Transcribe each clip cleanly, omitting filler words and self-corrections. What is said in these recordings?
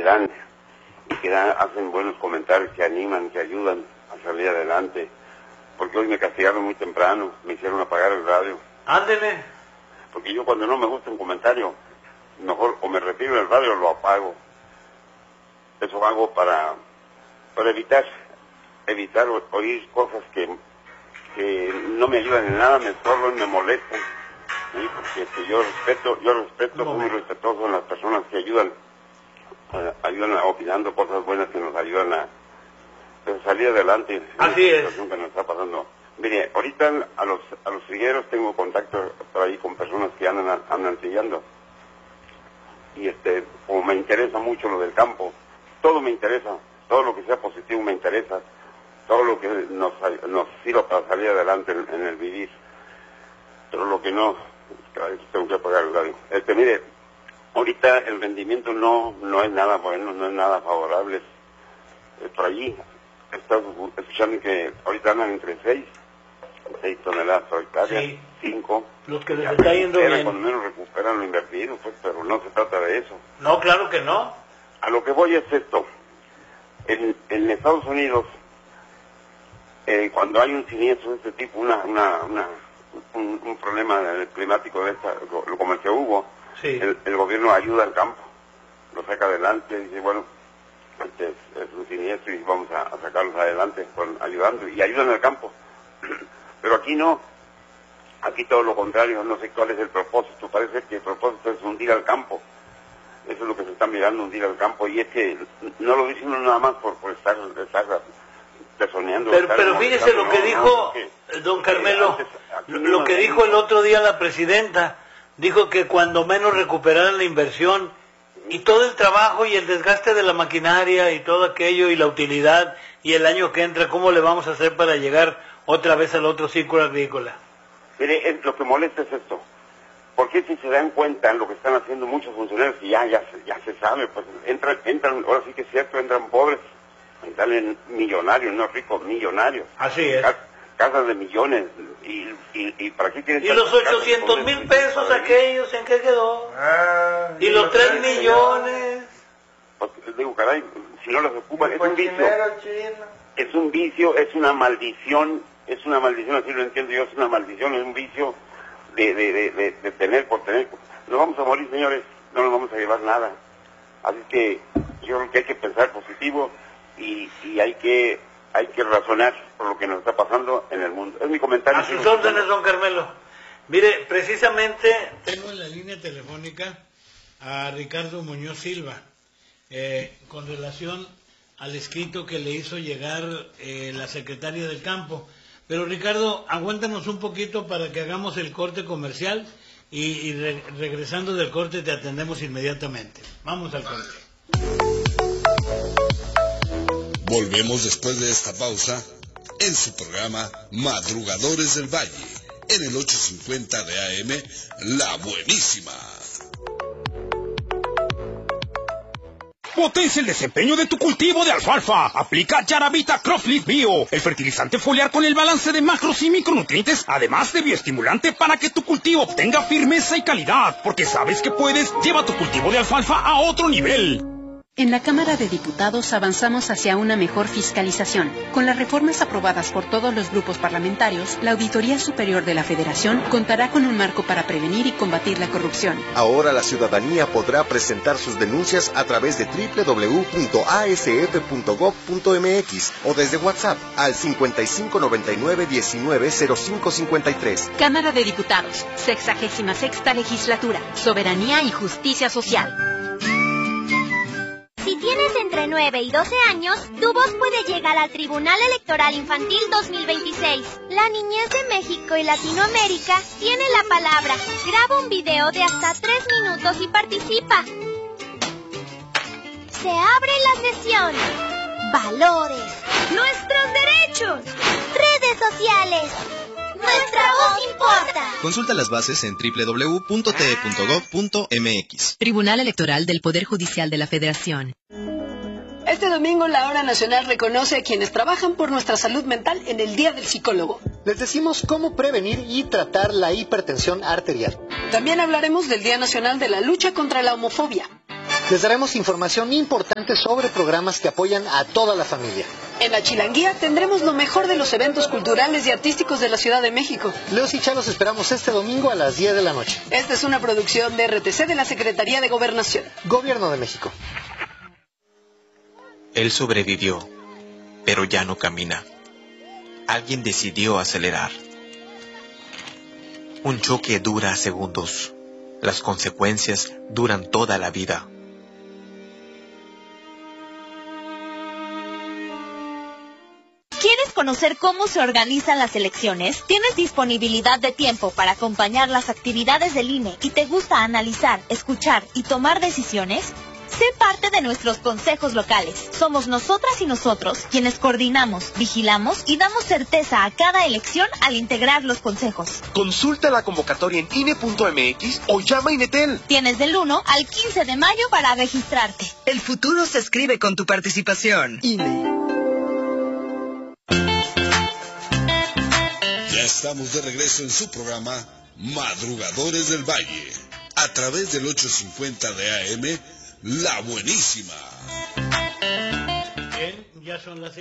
dan y que hacen buenos comentarios, que animan, que ayudan a salir adelante. Porque hoy me castigaron muy temprano, me hicieron apagar el radio. Ándele. Porque yo cuando no me gusta un comentario, mejor o me retiro del radio o lo apago. Eso hago para evitar oír cosas que no me ayudan en nada, me estorban, me molestan. ¿Sí? Porque yo respeto, soy muy respetuoso en las personas que ayudan opinando cosas buenas que nos ayudan a salir adelante. Así es. Situación que nos está pasando. Mire, ahorita a los trigueros tengo contacto por ahí con personas que andan trillando. Y como me interesa mucho lo del campo, todo me interesa, todo lo que sea positivo me interesa, todo lo que nos sirva para salir adelante en el vivir. Pero lo que no, tengo que apagar el radio. Mire, ahorita el rendimiento no es nada bueno, no es nada favorable. Por allí, estás escuchando que ahorita andan entre 6 toneladas por hectárea, sí. 5. Los que les está yendo bien. Cuando menos recuperan lo invertido, pues, pero no se trata de eso. No, claro que no. A lo que voy es esto. En Estados Unidos, cuando hay un siniestro de este tipo, un problema climático de como el que hubo, sí. el gobierno ayuda al campo, lo saca adelante, dice, bueno, es un siniestro y vamos a sacarlos adelante ayudando, y ayudan al campo. Pero aquí no, aquí todo lo contrario, no sé cuál es el propósito, parece que el propósito es hundir al campo. Eso es lo que se está mirando, hundir al campo, y es que no lo dice uno nada más por estar tesoneando. Pero fíjese lo que dijo don Carmelo, lo que dijo el otro día la presidenta, dijo que cuando menos recuperaran la inversión y todo el trabajo y el desgaste de la maquinaria y todo aquello y la utilidad y el año que entra, ¿cómo le vamos a hacer para llegar otra vez al otro ciclo agrícola? Mire, lo que molesta es esto. Porque si se dan cuenta en lo que están haciendo muchos funcionarios, y ya se sabe, pues entran, ahora sí que es cierto, entran pobres, salen millonarios, no ricos, millonarios. Así es. Casas de millones, y ¿para qué quieren? ¿Y los 800,000 pesos aquellos en qué quedó? ¿Y los 3 millones? Pues, digo, caray, si no los ocupan, es un vicio. Es un vicio, es una maldición, así lo entiendo yo, es una maldición, es un vicio de tener por tener. Nos vamos a morir, señores, no nos vamos a llevar nada. Así que yo creo que hay que pensar positivo y hay que razonar por lo que nos está pasando en el mundo. Es mi comentario. A sus órdenes, don Carmelo. Mire, precisamente tengo en la línea telefónica a Ricardo Muñoz Silva, con relación al escrito que le hizo llegar la secretaria del Campo. Pero Ricardo, aguántanos un poquito para que hagamos el corte comercial y regresando del corte te atendemos inmediatamente. Vamos al corte. Volvemos después de esta pausa en su programa Madrugadores del Valle, en el 850 de AM, La Buenísima. Potencia el desempeño de tu cultivo de alfalfa. Aplica Yaravita Crossleaf Bio, el fertilizante foliar con el balance de macros y micronutrientes, además de bioestimulante para que tu cultivo obtenga firmeza y calidad. Porque sabes que puedes, lleva tu cultivo de alfalfa a otro nivel. En la Cámara de Diputados avanzamos hacia una mejor fiscalización. Con las reformas aprobadas por todos los grupos parlamentarios, la Auditoría Superior de la Federación contará con un marco para prevenir y combatir la corrupción. Ahora la ciudadanía podrá presentar sus denuncias a través de www.asf.gov.mx o desde WhatsApp al 5599-190553. Cámara de Diputados, 66ª Legislatura, Soberanía y Justicia Social. Si tienes entre 9 y 12 años, tu voz puede llegar al Tribunal Electoral Infantil 2026. La niñez de México y Latinoamérica tiene la palabra. Graba un video de hasta 3 minutos y participa. Se abre la sesión. Valores. Nuestros derechos. Redes sociales. Nuestra voz importa. Consulta las bases en www.te.gov.mx. Tribunal Electoral del Poder Judicial de la Federación. Este domingo la Hora Nacional reconoce a quienes trabajan por nuestra salud mental en el Día del Psicólogo. Les decimos cómo prevenir y tratar la hipertensión arterial. También hablaremos del Día Nacional de la Lucha contra la Homofobia. Les daremos información importante sobre programas que apoyan a toda la familia. En la Chilanguía tendremos lo mejor de los eventos culturales y artísticos de la Ciudad de México. Leos y Chalos esperamos este domingo a las 10 de la noche. Esta es una producción de RTC de la Secretaría de Gobernación. Gobierno de México. Él sobrevivió, pero ya no camina. Alguien decidió acelerar. Un choque dura segundos. Las consecuencias duran toda la vida. ¿Quieres conocer cómo se organizan las elecciones? ¿Tienes disponibilidad de tiempo para acompañar las actividades del INE y te gusta analizar, escuchar y tomar decisiones? Sé parte de nuestros consejos locales. Somos nosotras y nosotros quienes coordinamos, vigilamos y damos certeza a cada elección al integrar los consejos. Consulta la convocatoria en INE.mx o llama a Inetel. Tienes del 1 al 15 de mayo para registrarte. El futuro se escribe con tu participación. INE. Ya estamos de regreso en su programa Madrugadores del Valle, a través del 850 de AM, La Buenísima. Bien, ya son las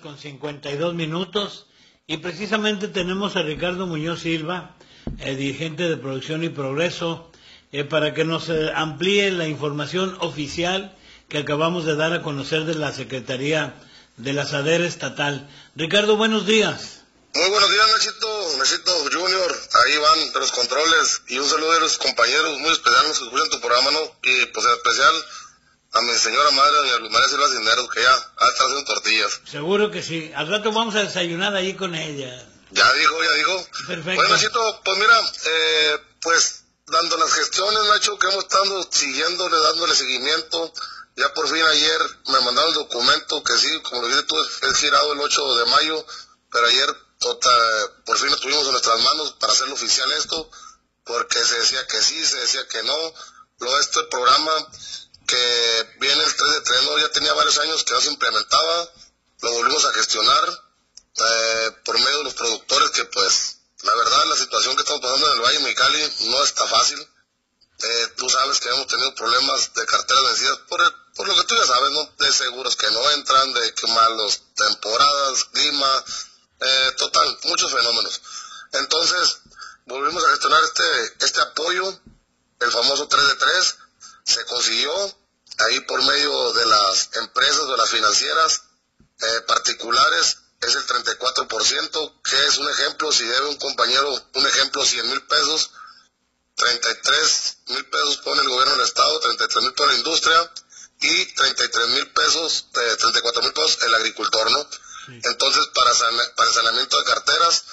6:52 y precisamente tenemos a Ricardo Muñoz Silva, dirigente de Producción y Progreso, para que nos amplíe la información oficial que acabamos de dar a conocer de la Secretaría de la SADER estatal. Ricardo, buenos días. Muy buenos días, Nachito Junior, ahí van de los controles, y un saludo de los compañeros muy especiales que escuchan tu programa, ¿no? Y pues en especial a mi señora madre, doña Luz María Silva Cisneros, que ya está haciendo tortillas. Seguro que sí, al rato vamos a desayunar ahí con ella. Ya dijo. Perfecto. Bueno, Nachito, pues mira, pues dando las gestiones, Nacho, que hemos estado siguiéndole, dándole seguimiento. Ya por fin ayer me mandaron el documento que sí, como lo dijiste tú, es girado el 8 de mayo, pero ayer por fin lo tuvimos en nuestras manos para hacerlo oficial esto, porque se decía que sí, se decía que no. Luego el programa que viene el 3 de 3, ¿no? Ya tenía varios años que no se implementaba, lo volvimos a gestionar por medio de los productores, que pues la verdad la situación que estamos pasando en el Valle de Mexicali no está fácil. Tú sabes que hemos tenido problemas de carteras vencidas por lo que tú ya sabes, ¿no? De seguros que no entran, de que malas temporadas, clima, total, muchos fenómenos. Entonces, volvimos a gestionar este apoyo, el famoso 3 de 3, se consiguió ahí por medio de las empresas, de las financieras particulares, es el 34%, que es un ejemplo, si debe un compañero, un ejemplo, 100,000 pesos, 33,000 pesos pone el gobierno del estado, 33,000 pone la industria, y 33,000 pesos, 34,000 pesos el agricultor, ¿no? Sí. Entonces, para el saneamiento de carteras,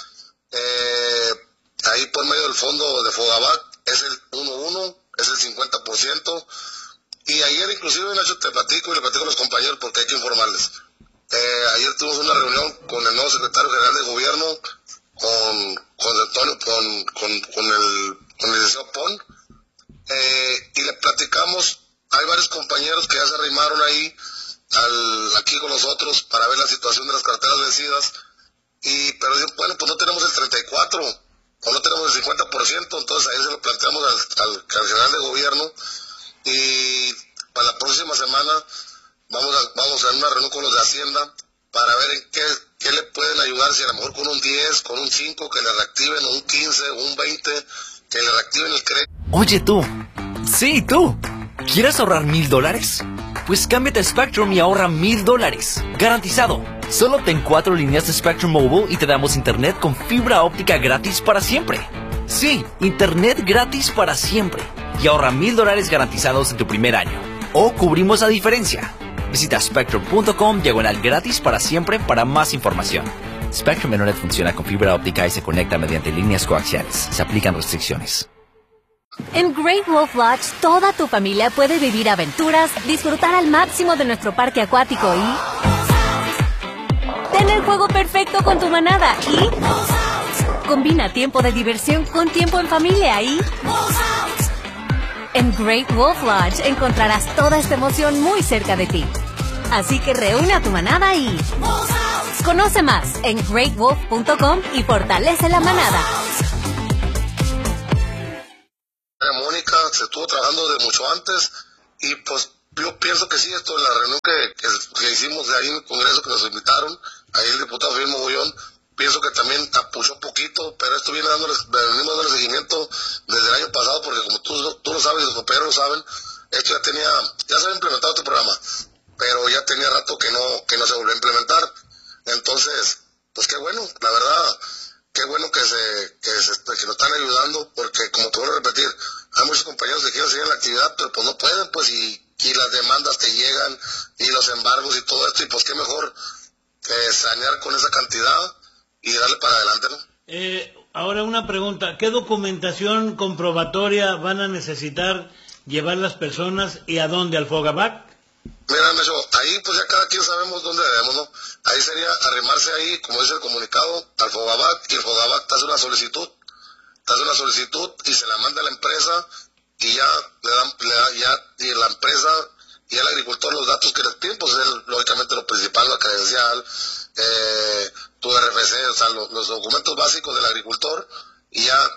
ahí por medio del fondo de Fogabac, es el 1-1, es el 50%, y ayer inclusive, Nacho, le platico a los compañeros porque hay que informarles. Ayer tuvimos una reunión con el nuevo secretario general de gobierno, con Antonio, con el licenciado Pon, y le platicamos. Hay varios compañeros que ya se arrimaron ahí aquí con nosotros para ver la situación de las carteras vencidas, pero dicen, bueno, pues no tenemos el 34 o no tenemos el 50%, entonces ahí se lo planteamos al general de gobierno, y para la próxima semana vamos a una reunión con los de Hacienda para ver en qué le pueden ayudar, si a lo mejor con un 10, con un 5 que le reactiven, o un 15, o un 20 que le reactiven el crédito. Oye tú, sí tú, ¿quieres ahorrar $1,000? Pues cámbiate a Spectrum y ahorra $1,000, garantizado. Solo ten 4 líneas de Spectrum Mobile y te damos internet con fibra óptica gratis para siempre. Sí, internet gratis para siempre. Y ahorra $1,000 garantizados en tu primer año. O cubrimos la diferencia. Visita spectrum.com/gratis para siempre para más información. Spectrum Internet funciona con fibra óptica y se conecta mediante líneas coaxiales. Se aplican restricciones. En Great Wolf Lodge, toda tu familia puede vivir aventuras, disfrutar al máximo de nuestro parque acuático y tener el juego perfecto con tu manada y combina tiempo de diversión con tiempo en familia y en Great Wolf Lodge encontrarás toda esta emoción muy cerca de ti. Así que reúne a tu manada y conoce más en greatwolf.com y fortalece la manada. Mónica se estuvo trabajando desde mucho antes, y pues yo pienso que sí, esto en la reunión que hicimos de ahí en el Congreso, que nos invitaron, ahí el diputado Fidel Mogollón, pienso que también apoyó poquito, pero esto venimos dándole seguimiento desde el año pasado, porque como tú lo sabes y los compañeros lo saben, esto ya se había implementado este programa, pero ya tenía rato que no se volvió a implementar. Entonces, pues qué bueno, la verdad, qué bueno que nos están ayudando, porque como te vuelvo a repetir, hay muchos compañeros que quieren seguir en la actividad, pero pues no pueden, pues y las demandas te llegan, y los embargos y todo esto, y pues qué mejor que sanear con esa cantidad y darle para adelante, ¿no? Ahora una pregunta, ¿qué documentación comprobatoria van a necesitar llevar las personas y a dónde? ¿Al Fogabac? Mira, Nacho, ahí pues ya cada quien sabemos dónde debemos, ¿no? Ahí sería arrimarse ahí, como dice el comunicado, al Fogabac, y el Fogabac te hace una solicitud y se la manda a la empresa, y ya y la empresa y el agricultor los datos que les piden, pues es lógicamente lo principal, la credencial, tu RFC, o sea, los documentos básicos del agricultor, y ya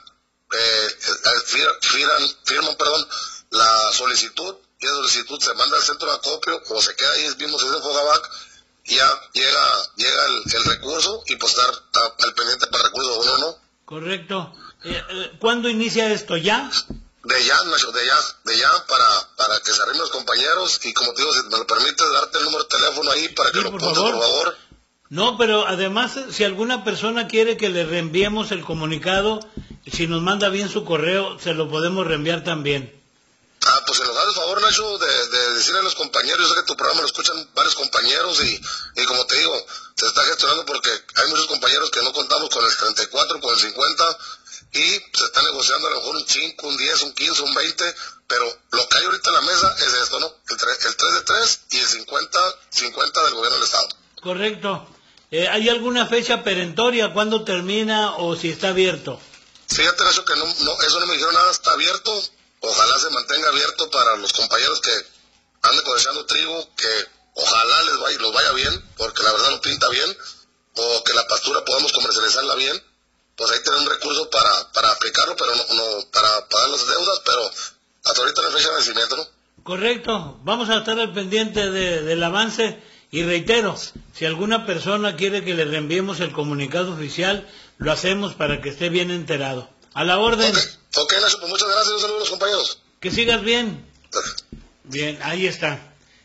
firman la solicitud, y la solicitud se manda al centro de acopio, o se queda ahí mismo si es el Fogabac, y ya llega el recurso, y pues estar al pendiente para el recurso o no. Correcto. ¿Cuándo inicia esto? ¿Ya? De ya, Nacho, de ya, para que se arrimen los compañeros, y como te digo, si me lo permites, darte el número de teléfono ahí para que lo apuntes, por favor. No, pero además, si alguna persona quiere que le reenviemos el comunicado, si nos manda bien su correo, se lo podemos reenviar también. Pues se nos da el favor, Nacho, de decirle a los compañeros, yo sé que tu programa lo escuchan varios compañeros, y como te digo, se está gestionando porque hay muchos compañeros que no contamos con el 34, con el 50, y se está negociando a lo mejor un 5, un 10, un 15, un 20, pero lo que hay ahorita en la mesa es esto, ¿no? El 3 de 3 y el 50 del gobierno del Estado. Correcto. ¿Hay alguna fecha perentoria? ¿Cuándo termina o si está abierto? Fíjate, Nacho, que eso no me dijeron nada, está abierto. Ojalá se mantenga abierto para los compañeros que anden cosechando trigo, que ojalá los vaya bien, porque la verdad no pinta bien, o que la pastura podamos comercializarla bien. Pues ahí tener un recurso para aplicarlo, pero no para pagar las deudas, pero hasta ahorita no hay fecha de vencimiento, ¿no? Correcto, vamos a estar al pendiente del avance, y reitero, si alguna persona quiere que le reenviemos el comunicado oficial, lo hacemos para que esté bien enterado. A la orden. Ok, Nacho, pues muchas gracias, un saludo a los compañeros. Que sigas bien. Bien, ahí está.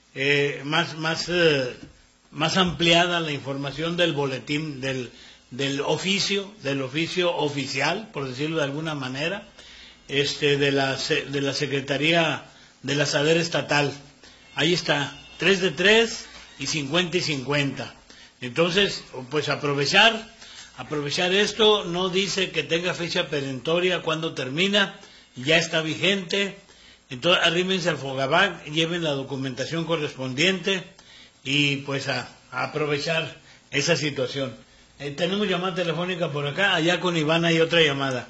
Más ampliada la información del boletín, del oficio oficial, por decirlo de alguna manera, de la Secretaría de la SADER estatal. Ahí está, 3 de 3 y 50 y 50. Entonces, pues aprovechar esto, no dice que tenga fecha perentoria cuando termina, ya está vigente. Entonces arrímense al Fogabac, lleven la documentación correspondiente y pues a aprovechar esa situación. Tenemos llamada telefónica por acá, allá con Iván hay otra llamada,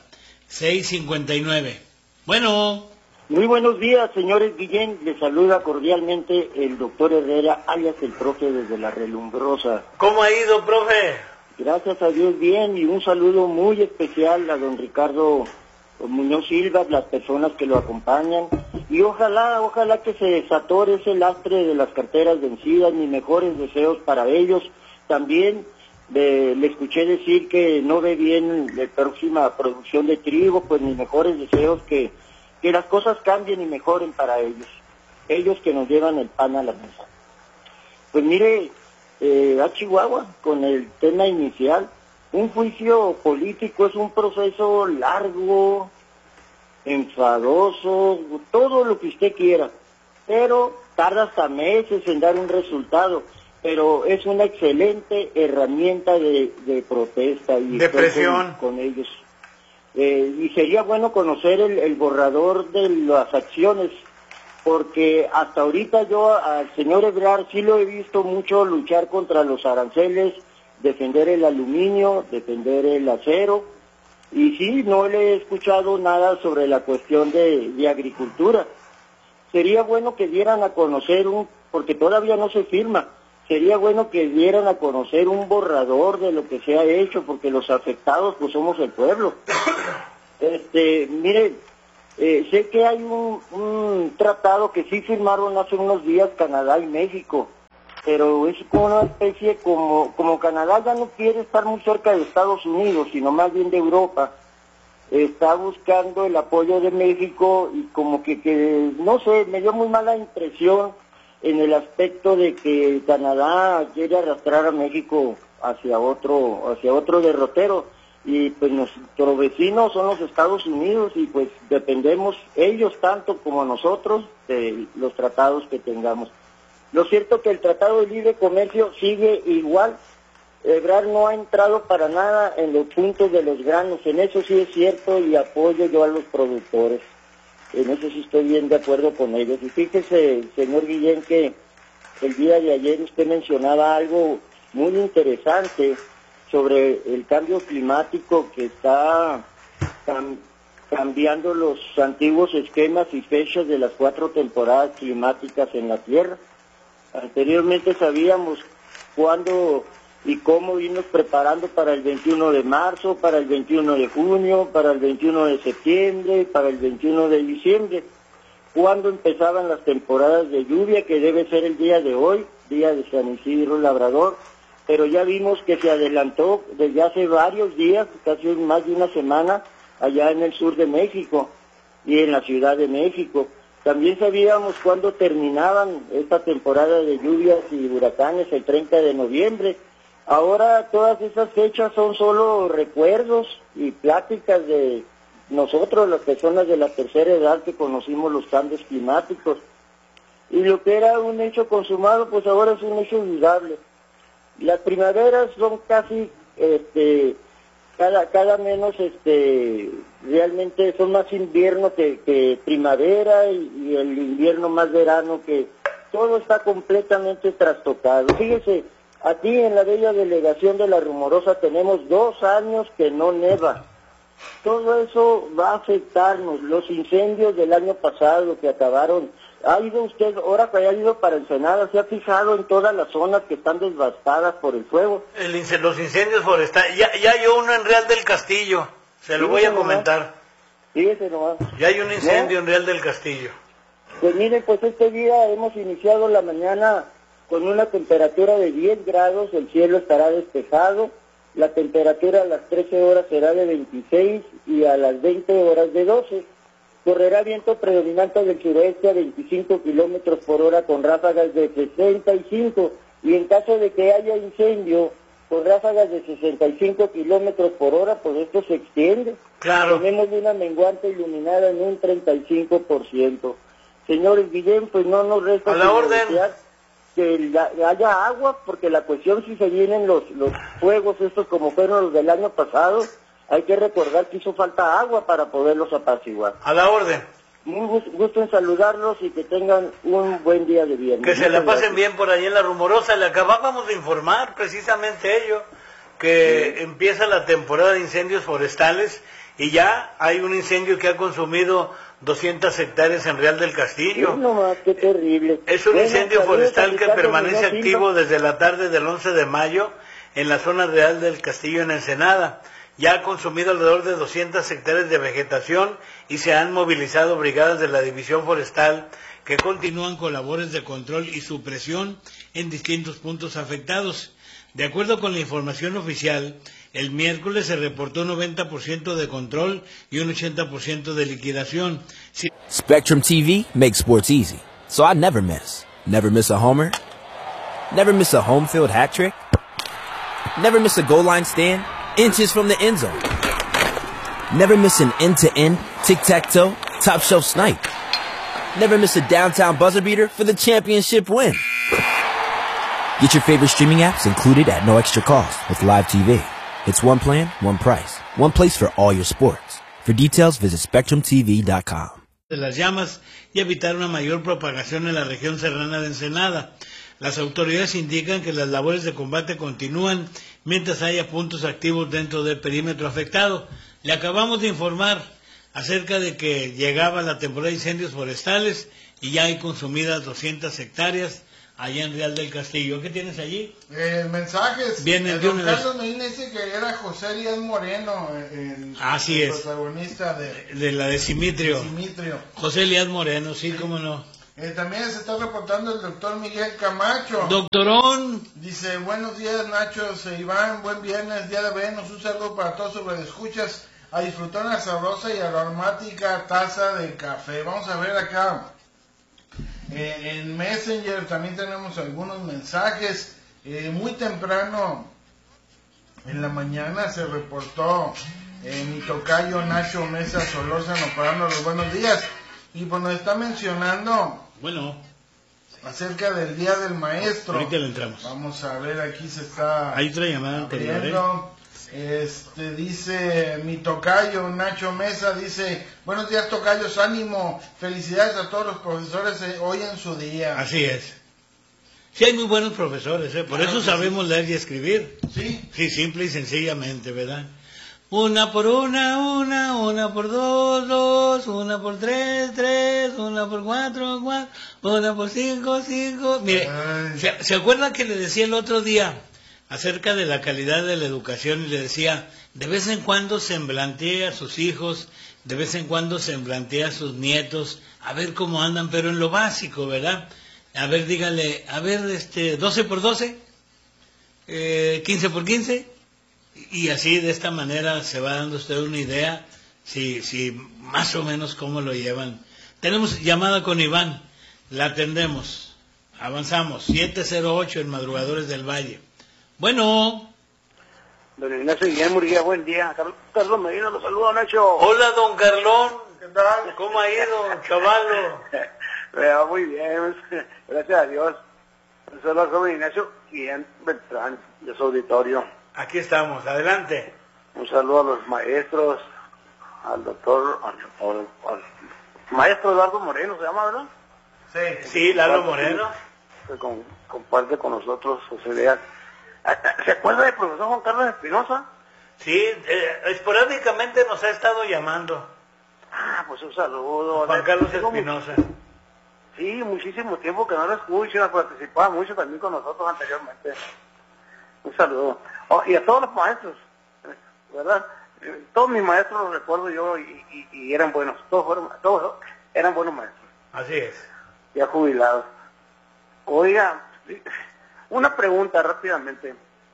659. Bueno. Muy buenos días, señores Guillén, les saluda cordialmente el doctor Herrera, alias el profe desde La Relumbrosa. ¿Cómo ha ido, profe? Gracias a Dios bien, y un saludo muy especial a don Ricardo Muñoz Silva, las personas que lo acompañan, y ojalá que se desatore ese lastre de las carteras vencidas, mis mejores deseos para ellos. También le escuché decir que no ve bien la próxima producción de trigo, pues mis mejores deseos que las cosas cambien y mejoren para ellos que nos llevan el pan a la mesa. Pues mire, a Chihuahua, con el tema inicial, un juicio político es un proceso largo, enfadoso, todo lo que usted quiera, pero tarda hasta meses en dar un resultado, pero es una excelente herramienta de protesta y de presión con ellos. Y sería bueno conocer el borrador de las acciones, porque hasta ahorita yo al señor Ebrard sí lo he visto mucho luchar contra los aranceles, defender el aluminio, defender el acero, y sí, no le he escuchado nada sobre la cuestión de agricultura. Sería bueno que dieran a conocer porque todavía no se firma, sería bueno que dieran a conocer un borrador de lo que se ha hecho, porque los afectados pues somos el pueblo. Mire, Sé que hay un tratado que sí firmaron hace unos días Canadá y México, pero es como una especie, como Canadá ya no quiere estar muy cerca de Estados Unidos, sino más bien de Europa, está buscando el apoyo de México y como que no sé, me dio muy mala impresión en el aspecto de que Canadá quiere arrastrar a México hacia otro derrotero, y pues nuestros vecinos son los Estados Unidos y pues dependemos ellos tanto como nosotros de los tratados que tengamos. Lo cierto es que el Tratado de Libre Comercio sigue igual. Ebrard no ha entrado para nada en los puntos de los granos, en eso sí es cierto, y apoyo yo a los productores, en eso sí estoy bien de acuerdo con ellos. Y fíjese, señor Guillén, que el día de ayer usted mencionaba algo muy interesante sobre el cambio climático que está cambiando los antiguos esquemas y fechas de las 4 temporadas climáticas en la Tierra. Anteriormente sabíamos cuándo y cómo irnos preparando para el 21 de marzo, para el 21 de junio, para el 21 de septiembre, para el 21 de diciembre, cuándo empezaban las temporadas de lluvia, que debe ser el día de hoy, día de San Isidro Labrador, pero ya vimos que se adelantó desde hace varios días, casi más de una semana, allá en el sur de México y en la Ciudad de México. También sabíamos cuándo terminaban esta temporada de lluvias y huracanes, el 30 de noviembre. Ahora todas esas fechas son solo recuerdos y pláticas de nosotros, las personas de la tercera edad que conocimos los cambios climáticos. Y lo que era un hecho consumado, pues ahora es un hecho olvidable. Las primaveras son casi, cada menos, realmente son más invierno que primavera, y el invierno más verano, que todo está completamente trastocado. Fíjese, aquí en la bella delegación de La Rumorosa tenemos 2 años que no neva. Todo eso va a afectarnos. Los incendios del año pasado que acabaron. ¿Ha ido usted, ahora que haya ido para Ensenada, se ha fijado en todas las zonas que están devastadas por el fuego? Los incendios forestales. Ya hay uno en Real del Castillo, se lo voy a comentar. Fíjese nomás. Ya hay un incendio en Real del Castillo. Pues mire, pues este día hemos iniciado la mañana con una temperatura de 10 grados, el cielo estará despejado, la temperatura a las 13 horas será de 26 y a las 20 horas de 12. Correrá viento predominante del sureste a 25 kilómetros por hora con ráfagas de 65, y en caso de que haya incendio con ráfagas de 65 kilómetros por hora, pues esto se extiende. Claro. Tenemos una menguante iluminada en un 35%. Señores Guillén, pues no nos resta que haya agua, porque la cuestión, si se vienen los fuegos estos como fueron los del año pasado, hay que recordar que hizo falta agua para poderlos apaciguar. A la orden. Muy gusto en saludarlos y que tengan un buen día de viernes. Que se la pasen bien por ahí en La Rumorosa. Le acabábamos de informar precisamente ello, que empieza la temporada de incendios forestales y ya hay un incendio que ha consumido 200 hectáreas en Real del Castillo. No más, qué terrible. Es un incendio forestal que permanece activo desde la tarde del 11 de mayo en la zona Real del Castillo en Ensenada. Ya ha consumido alrededor de 200 hectáreas de vegetación y se han movilizado brigadas de la División Forestal que continúan con labores de control y supresión en distintos puntos afectados. De acuerdo con la información oficial, el miércoles se reportó un 90% de control y un 80% de liquidación. Spectrum TV makes sports easy, so I never miss. Never miss a homer, never miss a home field hat trick, never miss a goal line stand inches from the end zone, never miss an end-to-end, tic-tac-toe, top-shelf snipe, never miss a downtown buzzer beater for the championship win. Get your favorite streaming apps included at no extra cost with Live TV. It's one plan, one price, one place for all your sports. For details, visit SpectrumTV.com. De las llamas y evitar una mayor propagación en la región serrana de Ensenada. Las autoridades indican que las labores de combate continúan mientras haya puntos activos dentro del perímetro afectado. Le acabamos de informar acerca de que llegaba la temporada de incendios forestales y ya hay consumidas 200 hectáreas allá en Real del Castillo. ¿Qué tienes allí? Mensajes. Viene Don Carlos Medina dice que era José Elías Moreno, Así el es. protagonista de la de Simitrio. José Elías Moreno, sí, cómo no. También se está reportando el doctor Miguel Camacho. Doctorón. Dice, buenos días Nachos, Iván, buen viernes, día de Venus, un saludo para todos sus escuchas, a disfrutar una sabrosa y aromática taza de café. Vamos a ver acá, en Messenger también tenemos algunos mensajes. Muy temprano en la mañana se reportó mi tocayo Nacho Mesa Solórzano para darnos los buenos días. Y pues nos está mencionando acerca del Día del Maestro. Ahorita le entramos. Vamos a ver, aquí se está hay otra llamada anterior, dice mi tocayo Nacho Mesa, dice, buenos días tocayos, ánimo, felicidades a todos los profesores hoy en su día. Así es. Sí, hay muy buenos profesores, por eso sabemos leer y escribir. Sí. Sí, simple y sencillamente, ¿verdad? Una por una por dos, una por tres, una por cuatro, una por cinco. Mire, ¿se acuerda que le decía el otro día acerca de la calidad de la educación? Y le decía, de vez en cuando semblantea a sus hijos, de vez en cuando semblantea a sus nietos, a ver cómo andan, pero en lo básico, ¿verdad? A ver, dígale, 12 por 12, 15 por 15. Y así, de esta manera, se va dando usted una idea, si más o menos cómo lo llevan. Tenemos llamada con Iván, la atendemos, avanzamos, 708 en Madrugadores del Valle. Bueno. Don Ignacio Guillermo Murguía, buen día. Carlos Medina, los saludo, Nacho. Hola, don Carlón. ¿Qué tal? ¿Cómo ha ido, chavalo? Muy bien, gracias a Dios. Un saludo al joven Ignacio Guillermo Beltrán, de su auditorio. Aquí estamos, adelante. Un saludo a los maestros, al doctor, al maestro Eduardo Moreno, ¿se llama, verdad? Sí, Lalo Moreno. Que comparte con nosotros sus ideas. ¿Se acuerda del profesor Juan Carlos Espinosa? Sí, esporádicamente nos ha estado llamando. Pues un saludo. Juan Carlos Espinosa. Sí, muchísimo tiempo que no lo escucho, participaba mucho también con nosotros anteriormente. Un saludo. Y a todos los maestros, ¿verdad? Todos mis maestros los recuerdo yo y eran buenos, todos eran buenos maestros. Así es. Ya jubilados. Oiga, una pregunta rápidamente.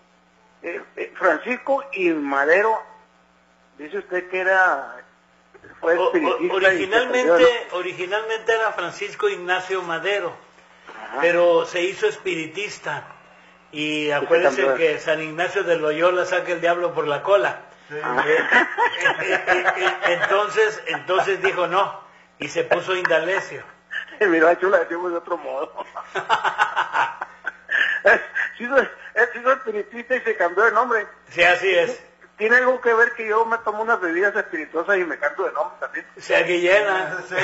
Francisco y Madero, dice usted que fue espiritista. Originalmente era Francisco Ignacio Madero, pero se hizo espiritista. Y acuérdense que San Ignacio de Loyola saca el diablo por la cola. Sí. Entonces dijo no, y se puso Indalecio. Mira, yo la decimos de otro modo. Sido espiritista y se cambió de nombre. Sí, así es. Tiene algo que ver que yo me tomo unas bebidas espirituosas y me cambio de nombre también. Se aguillena. Sí.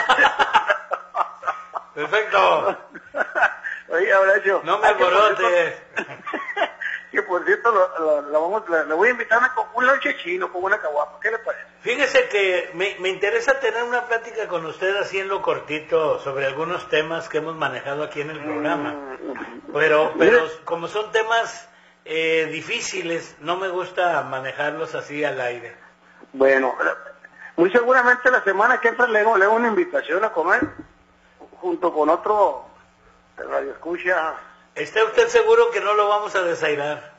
Perfecto. Oye, Horacio. No me alborotes. Que por cierto, le voy a invitarme con un lonche chino, con una caguapa. ¿Qué le parece? Fíjese que me interesa tener una plática con usted así en lo cortito sobre algunos temas que hemos manejado aquí en el programa. Pero como son temas difíciles, no me gusta manejarlos así al aire. Bueno, muy seguramente la semana que entra le hago una invitación a comer junto con otro radio escucha. ¿Está usted seguro que no lo vamos a desairar?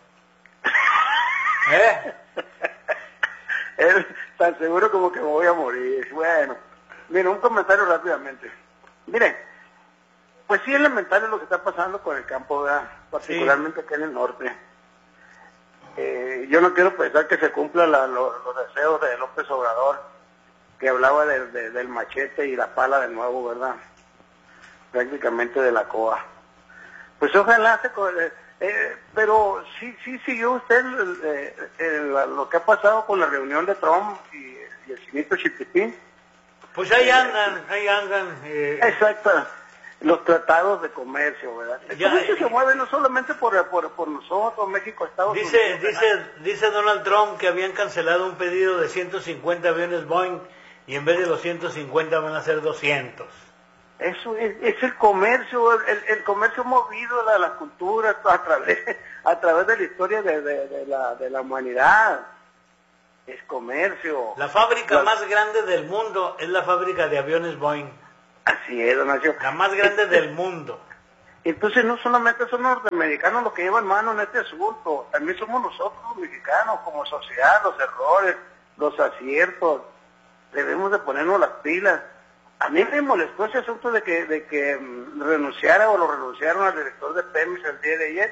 Es tan seguro como que me voy a morir. Bueno, mire, un comentario rápidamente. Mire, pues sí es lamentable lo que está pasando con el campo, ¿verdad? Particularmente aquí en el norte. Yo no quiero pensar que se cumplan los deseos de López Obrador, que hablaba del machete y la pala de nuevo, ¿verdad? Prácticamente de la COA. Pues ojalá pero sí siguió usted lo que ha pasado con la reunión de Trump y el chinito Chipipín. Pues ahí andan. Exacto, los tratados de comercio, ¿verdad? Esto se mueve no solamente por nosotros, México, Estados Unidos. Dice Donald Trump que habían cancelado un pedido de 150 aviones Boeing y en vez de los 150 van a ser 200. Eso es el comercio, el comercio movido a la cultura a través de la historia de la humanidad. Es comercio. La fábrica más grande del mundo es la fábrica de aviones Boeing. Así es, don Nacho. La más grande del mundo. Entonces no solamente son los norteamericanos los que llevan mano en este asunto, también somos nosotros los mexicanos como sociedad, los errores, los aciertos. Debemos de ponernos las pilas. A mí me molestó ese asunto de que renunciara o lo renunciaron al director de Pemex el día de ayer,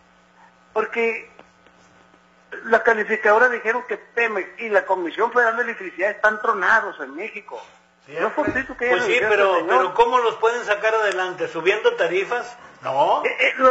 porque las calificadoras dijeron que Pemex y la Comisión Federal de Electricidad están tronados en México. No es fortuito que pues sí, pero ¿cómo los pueden sacar adelante? ¿Subiendo tarifas? No.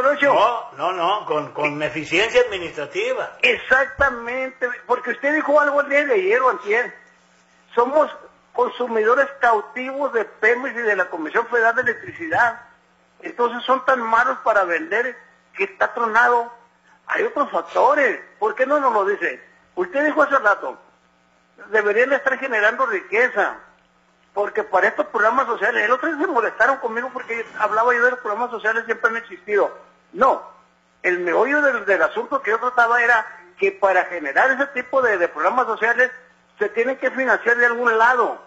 No, con eficiencia administrativa. Exactamente, porque usted dijo algo el día de ayer o antier. Somos consumidores cautivos de Pemex y de la Comisión Federal de Electricidad. Entonces son tan malos para vender que está tronado. Hay otros factores. ¿Por qué no nos lo dice? Usted dijo hace rato, deberían estar generando riqueza, porque para estos programas sociales, el otro día se molestaron conmigo porque hablaba yo de los programas sociales, siempre han existido. No, el meollo del asunto que yo trataba era que para generar ese tipo de programas sociales se tienen que financiar de algún lado.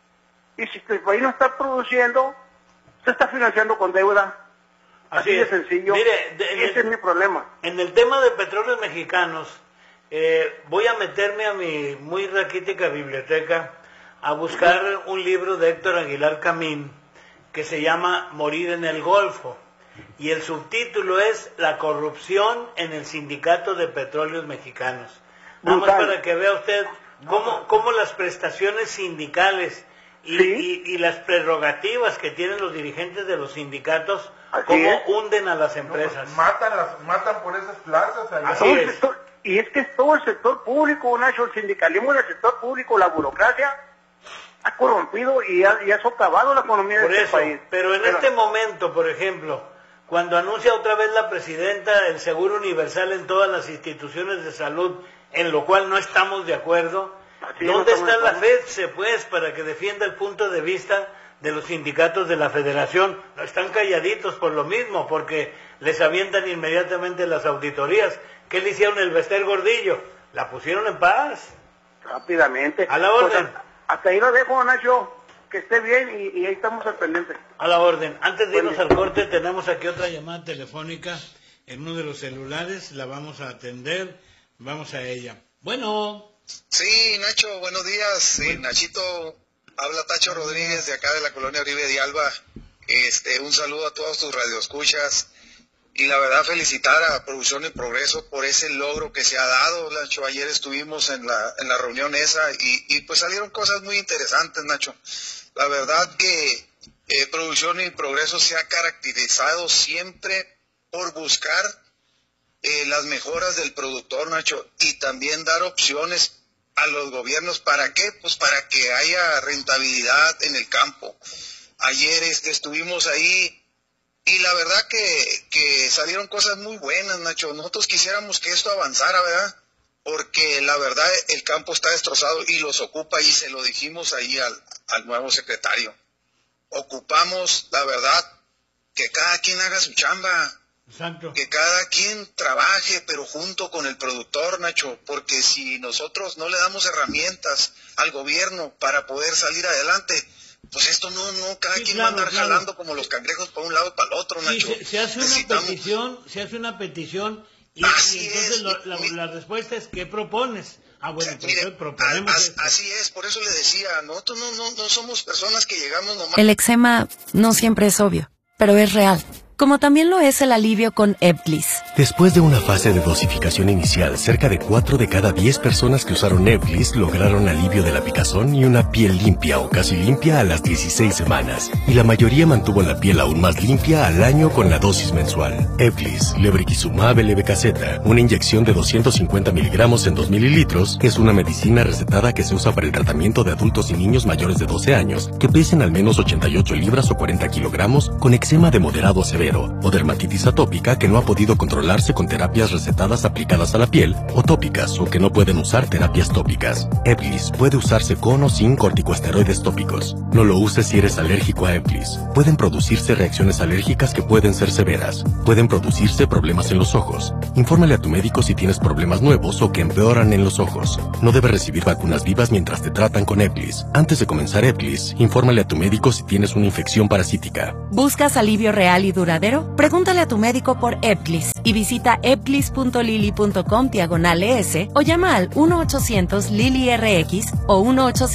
Y si el país no está produciendo, se está financiando con deuda. Así de sencillo. Mire, ese es mi problema. En el tema de Petróleos Mexicanos, voy a meterme a mi muy raquítica biblioteca a buscar un libro de Héctor Aguilar Camín que se llama Morir en el Golfo, y el subtítulo es La corrupción en el Sindicato de Petróleos Mexicanos. Nada más para que vea usted cómo las prestaciones sindicales y las prerrogativas que tienen los dirigentes de los sindicatos, cómo hunden a las empresas. Matan por esas plazas. Así es. Y es que es todo el sector público, Nacho, el sindicalismo del sector público, la burocracia ha corrompido y ha socavado la economía de este país. Pero en este momento, por ejemplo, cuando anuncia otra vez la presidenta el seguro universal en todas las instituciones de salud, en lo cual no estamos de acuerdo, ¿dónde está la FEDSE, pues, para que defienda el punto de vista de los sindicatos de la federación? No están calladitos por lo mismo, porque les avientan inmediatamente las auditorías. ¿Qué le hicieron el Bester Gordillo? La pusieron en paz. Rápidamente. A la orden. Pues hasta ahí lo dejo, Nacho. Que esté bien y ahí estamos al pendiente. A la orden. Antes de irnos al corte, tenemos aquí otra llamada telefónica en uno de los celulares. La vamos a atender. Vamos a ella. Bueno. Sí, Nacho, buenos días. Sí, Nachito, habla Tacho Rodríguez de acá de la colonia Oribe de Alba. Un saludo a todos tus radioescuchas. Y la verdad felicitar a Producción y Progreso por ese logro que se ha dado, Nacho. Ayer estuvimos en la reunión esa y pues salieron cosas muy interesantes, Nacho. La verdad que Producción y Progreso se ha caracterizado siempre por buscar las mejoras del productor, Nacho, y también dar opciones a los gobiernos. ¿Para qué? Pues para que haya rentabilidad en el campo. Ayer estuvimos ahí y la verdad que salieron cosas muy buenas, Nacho. Nosotros quisiéramos que esto avanzara, ¿verdad? Porque la verdad el campo está destrozado y los ocupa, y se lo dijimos ahí al nuevo secretario. Ocupamos, la verdad, que cada quien haga su chamba. Exacto. Que cada quien trabaje, pero junto con el productor, Nacho, porque si nosotros no le damos herramientas al gobierno para poder salir adelante, pues esto cada quien va a andar jalando como los cangrejos para un lado y para el otro, Nacho. Se hace una petición y entonces la respuesta es ¿qué propones? Bueno, mire, proponemos así es, por eso le decía, nosotros no somos personas que llegamos nomás. El eczema no siempre es obvio, pero es real. Como también lo es el alivio con Ebglyss. Después de una fase de dosificación inicial, cerca de 4 de cada 10 personas que usaron Ebglyss lograron alivio de la picazón y una piel limpia o casi limpia a las 16 semanas. Y la mayoría mantuvo la piel aún más limpia al año con la dosis mensual. Ebglyss, lebrikizumab LBKZ, una inyección de 250 miligramos en 2 mililitros, es una medicina recetada que se usa para el tratamiento de adultos y niños mayores de 12 años que pesen al menos 88 libras o 40 kilogramos con eczema de moderado a severo. severo, o dermatitis atópica que no ha podido controlarse con terapias recetadas aplicadas a la piel, o tópicas, o que no pueden usar terapias tópicas. Ebglyss puede usarse con o sin corticosteroides tópicos. No lo uses si eres alérgico a Ebglyss. Pueden producirse reacciones alérgicas que pueden ser severas. Pueden producirse problemas en los ojos. Infórmale a tu médico si tienes problemas nuevos o que empeoran en los ojos. No debes recibir vacunas vivas mientras te tratan con Ebglyss. Antes de comenzar Ebglyss, infórmale a tu médico si tienes una infección parasítica. ¿Buscas alivio real y duradero? Pregúntale a tu médico por Ebglyss y visita ebglyss.lily.com/ES o llama al 1-800-LILY-RX o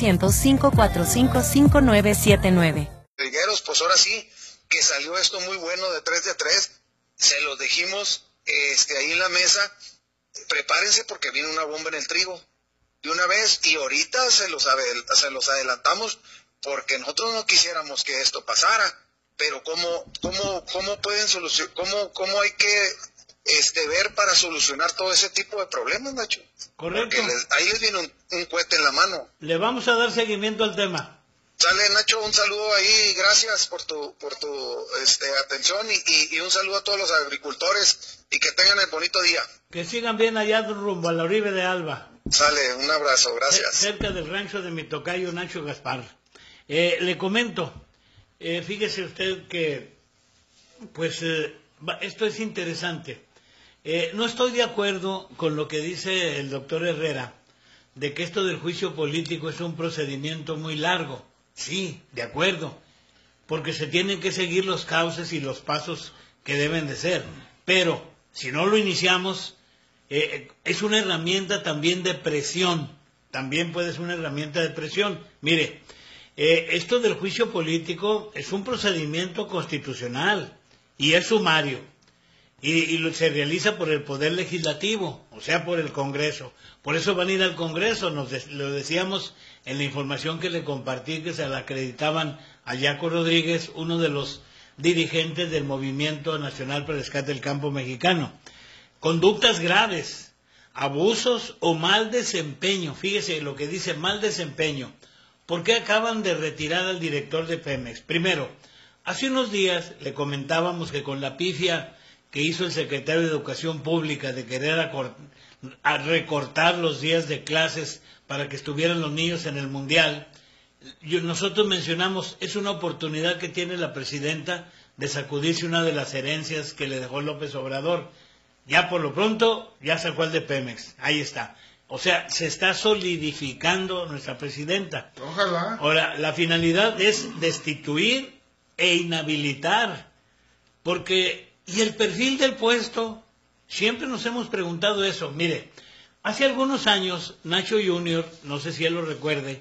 1-800-545-5979. Pues ahora sí, que salió esto muy bueno de 3 de 3, se los dijimos ahí en la mesa, prepárense porque viene una bomba en el trigo, de una vez, y ahorita se los adelantamos, porque nosotros no quisiéramos que esto pasara, pero ¿cómo pueden solucionar, cómo hay que ver para solucionar todo ese tipo de problemas, Nacho? Correcto. Porque ahí les viene un cohete en la mano. Le vamos a dar seguimiento al tema. Sale, Nacho, un saludo ahí, gracias por tu atención y un saludo a todos los agricultores y que tengan el bonito día. Que sigan bien allá rumbo a la Oribe de Alba. Sale, un abrazo, gracias. Cerca del rancho de mi tocayo Nacho Gaspar. Le comento, fíjese usted que, esto es interesante. No estoy de acuerdo con lo que dice el doctor Herrera, de que esto del juicio político es un procedimiento muy largo. Sí, de acuerdo, porque se tienen que seguir los cauces y los pasos que deben de ser. Pero, si no lo iniciamos, es una herramienta también de presión. También puede ser una herramienta de presión. Mire, esto del juicio político es un procedimiento constitucional y es sumario. Y se realiza por el Poder Legislativo, o sea, por el Congreso. Por eso van a ir al Congreso, lo decíamos en la información que le compartí, que se la acreditaban a Yaco Rodríguez, uno de los dirigentes del Movimiento Nacional para el Rescate del Campo Mexicano. Conductas graves, abusos o mal desempeño. Fíjese lo que dice, mal desempeño. ¿Por qué acaban de retirar al director de Pemex? Primero, hace unos días le comentábamos que con la pifia que hizo el secretario de Educación Pública de querer recortar los días de clases para que estuvieran los niños en el Mundial, nosotros mencionamos, es una oportunidad que tiene la presidenta de sacudirse una de las herencias que le dejó López Obrador. Ya por lo pronto, ya sacó al de Pemex, ahí está. O sea, se está solidificando nuestra presidenta. Ojalá. Ahora, la finalidad es destituir e inhabilitar, porque... Y el perfil del puesto, siempre nos hemos preguntado eso. Mire, hace algunos años, Nacho Jr., no sé si él lo recuerde,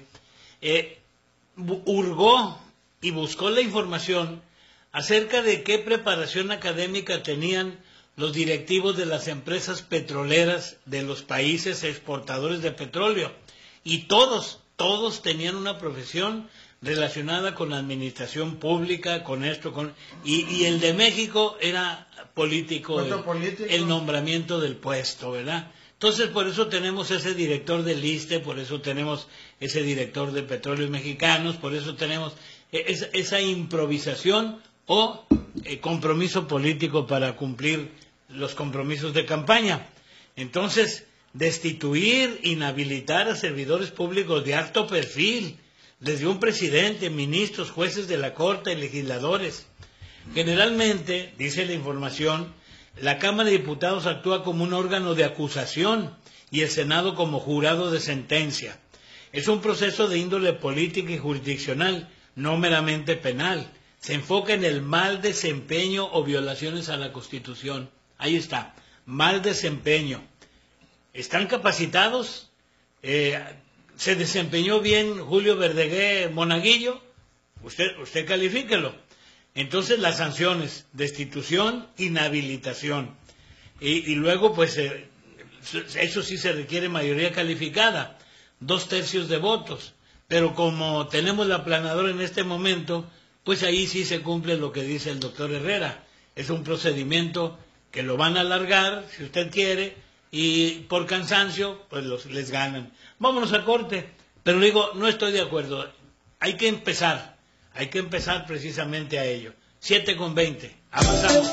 hurgó y buscó la información acerca de qué preparación académica tenían los directivos de las empresas petroleras de los países exportadores de petróleo. Y todos tenían una profesión relacionada con la administración pública, con esto, y el de México era político, el nombramiento del puesto, ¿verdad? Entonces, por eso tenemos ese director del ISSSTE, por eso tenemos ese director de Petróleos Mexicanos, por eso tenemos esa improvisación o compromiso político para cumplir los compromisos de campaña. Entonces, destituir, inhabilitar a servidores públicos de alto perfil, desde un presidente, ministros, jueces de la Corte, legisladores. Generalmente, dice la información, la Cámara de Diputados actúa como un órgano de acusación y el Senado como jurado de sentencia. Es un proceso de índole política y jurisdiccional, no meramente penal. Se enfoca en el mal desempeño o violaciones a la Constitución. Ahí está, mal desempeño. ¿Están capacitados? ¿Se desempeñó bien Julio Verdegué Monaguillo? Usted califíquelo. Entonces las sanciones, destitución, inhabilitación. Y luego, pues, eso sí se requiere mayoría calificada, 2/3 de votos. Pero como tenemos la aplanadora en este momento, pues ahí sí se cumple lo que dice el doctor Herrera. Es un procedimiento que lo van a alargar, si usted quiere, y por cansancio, pues les ganan. Vámonos a corte, pero digo, no estoy de acuerdo. Hay que empezar precisamente a ello. 7:20. Avanzamos.